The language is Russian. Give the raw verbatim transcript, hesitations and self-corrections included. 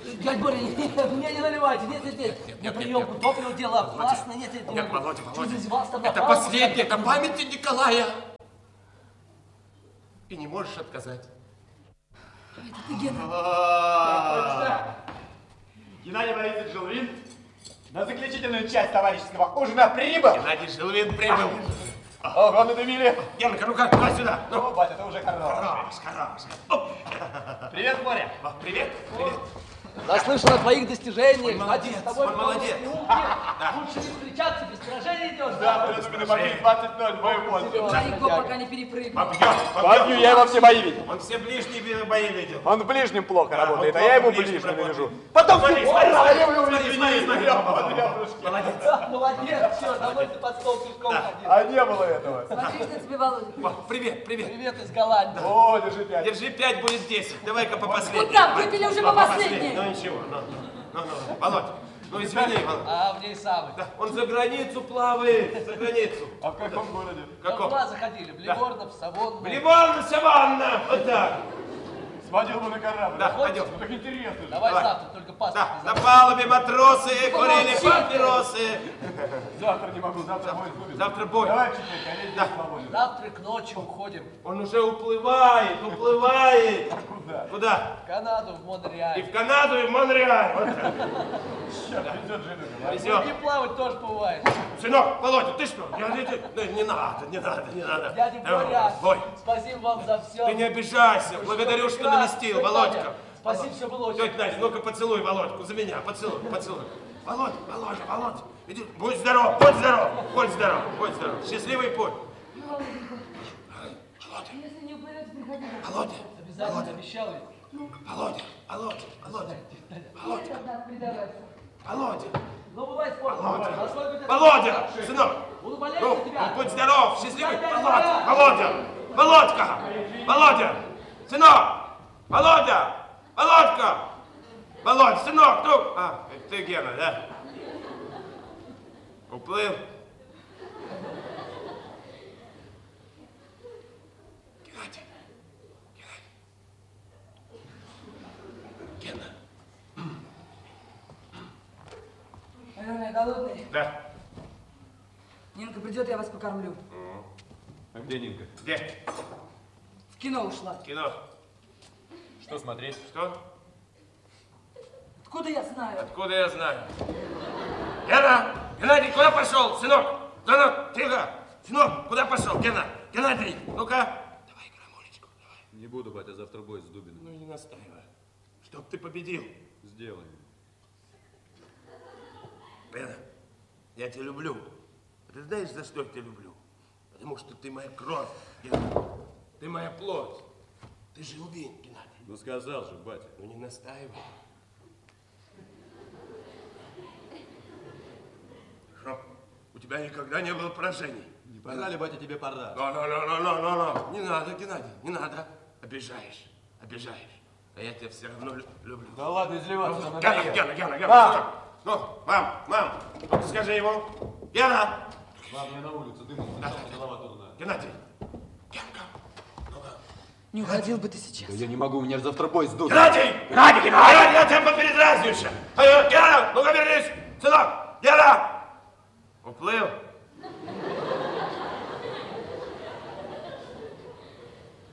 Дядь Боря, мне не наливайте, нет, нет, нет. Нет, На нет, приемку нет. топливо дело опасно, нет, нет. Нет, Володя, Володя. Это Это последнее, это памяти Николая. И не можешь отказать. Это ты, Гена. Геннадий Борисович Желвин на заключительную часть товарищеского ужина прибыл. Геннадий Желвин прибыл. Ого, надавили. Генка, ну как, давай сюда. Ну, батя, это уже хорош. Хорош, хорош. Привет, Боря. Привет, привет. Наслышан о твоих достижениях. Он молодец, С тобой он молодец. Лучше не встречаться, без сражения идешь. Да, на победе двадцать ноль, бой пользу. Далеко пока не перепрыгнул. Побьем, Побью, я его все бои видел. Он все ближние бои видел. Он в ближнем плохо работает, а он я ему плохо в ближнем ближнем работает. вижу. Потом Смотри, ты смотри, смотри, смотри, смотри, смотри. Молодец. Молодец, все, домой ты под стол пешком ходил. А не было этого. Смотри, что тебе, Володя. О, привет, привет. Привет из Голландии. О, держи пять. Держи пять, будет десять. Давай-ка по последней. Куда? Выпили уже по последней. Ну ничего, ну, ну, ну, Володь, ну извини, Володь. А в ней самый. Да, он за границу плавает, за границу. А в каком городе? В каком? Туда заходили, в Ливорно, в Савонну. Ливон, Саванна, вот так. Сводил бы на корабль. Да, пойдем. Ну, так интересно же. Давай Давай. завтра, только паспорт Да, не на забудь. палубе матросы курили Помолчите. папиросы. Завтра не могу, завтра бой будет. Завтра бой. Давай чуть-чуть, а я Да. здесь свободен. Завтра к ночи уходим Он уже уплывает, уплывает. Куда? Куда? в Канаду, в И Монреаль. в Канаду, и в Монреаль. Вот так. Сейчас везет жену. Ну, Везет. не плавать тоже бывает. Сынок, Володя, ты что? Я, я, я- ну, не надо, не надо, не надо. Дядя Давай, Боря, Бой, спасибо вам за все. ты не обижайся. Благодарю, что навестил, Володька. Спасибо, все было очень. Тетя Надя, ну-ка поцелуй Володьку за меня, поцелуй, поцелуй. Володь, Володя, Володя, иди, будь здоров, будь здоров, будь здоров, будь здоров. Счастливый путь. Володя, Если не уплывете, приходите. Володя, Обязательно обещал ведь. Володя, Володя, Володя, Володя, Нет, надо предаваться. Володя, Ну, бывает спорт. Володя, Насколько ты- Володя, сынок. Буду болеть Ну, за тебя. ну, будь здоров, счастливый, Володя, Володя, Володька, Володя, сынок, Володя, Володька, Володя, сынок, ну, а, это ты, Гена, да? Уплыл? Геннадий, Геннадий, Гена, Наверное, голодный. да, Нинка придет, я вас покормлю. А где Нинка? где? В кино ушла. Кино, Что смотреть? что? Откуда я знаю? Откуда я знаю? Гена! Геннадий, куда пошел, сынок? Да ну, тихо! Сынок, куда пошел, Гена? Геннадий, ну-ка! Давай грамулечку, давай. Не буду, батя, завтра бой с Дубиным. Ну и не настаивай. Чтоб ты победил. Сделаем. Гена, я тебя люблю. Ты знаешь, за что я тебя люблю? Потому что ты моя кровь, Гена. Ты моя плоть. Ты Желвин, Геннадий. Ну сказал же, батя. Ну не настаивай. Хорошо. У тебя никогда не было поражений. Не пора ли, батя, тебе пора? Ну, ну, ну, ну, ну, ну, ну. Не надо, Геннадий, не надо. Обижаешь, обижаешь. А я тебя все равно лю- люблю. Да ладно, изливаться. Ну, нам Гена, надоело. Гена, Гена, Гена. Мам! сынок. Ну, мам, мам, ну скажи ему. Гена! Мам, я на улице дымом, сначала голова туда. Геннадий! Генка! Ну, мам. Не уходил бы ты сейчас. Я не могу, у меня же завтра бой с Дубиным. Геннадий! Геннадий, Геннадий! Я тебя попередразню еще. Гена, ну-ка вернись! Сынок! Гена! Уплыл?